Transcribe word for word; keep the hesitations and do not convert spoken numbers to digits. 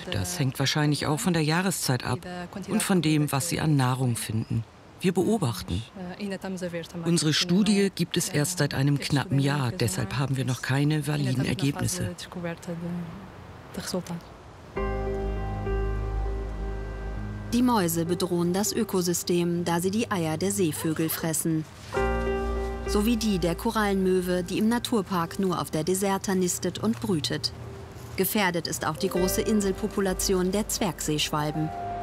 Das hängt wahrscheinlich auch von der Jahreszeit ab und von dem, was sie an Nahrung finden. Wir beobachten. Unsere Studie gibt es erst seit einem knappen Jahr, deshalb haben wir noch keine validen Ergebnisse. Die Mäuse bedrohen das Ökosystem, da sie die Eier der Seevögel fressen. Sowie die der Korallenmöwe, die im Naturpark nur auf der Deserta nistet und brütet. Gefährdet ist auch die große Inselpopulation der Zwergseeschwalben.